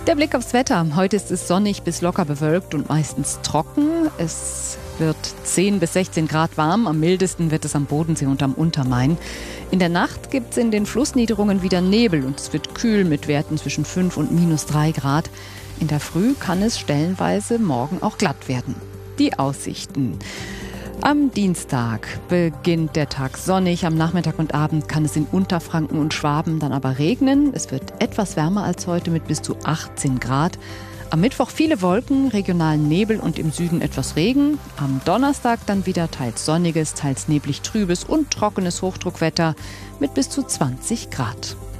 Der Blick aufs Wetter. Heute ist es sonnig bis locker bewölkt und meistens trocken. Es wird 10 bis 16 Grad warm. Am mildesten wird es am Bodensee und am Untermain. In der Nacht gibt es in den Flussniederungen wieder Nebel und es wird kühl mit Werten zwischen 5 und -3 Grad. In der Früh kann es stellenweise morgen auch glatt werden. Die Aussichten. Am Dienstag beginnt der Tag sonnig. Am Nachmittag und Abend kann es in Unterfranken und Schwaben dann aber regnen. Es wird etwas wärmer als heute mit bis zu 18 Grad. Am Mittwoch viele Wolken, regionalen Nebel und im Süden etwas Regen. Am Donnerstag dann wieder teils sonniges, teils neblig trübes und trockenes Hochdruckwetter mit bis zu 20 Grad.